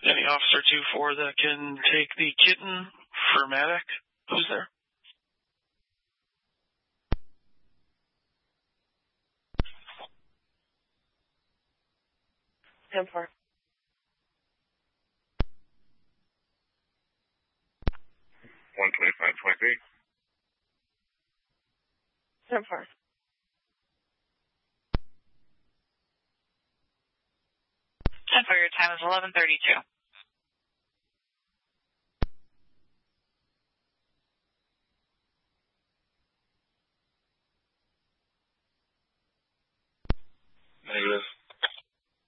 Any Officer 2-4 that can take the kitten for Maddox? Who's there? Ten four. 125-23. 10-4. For your time is 11:32.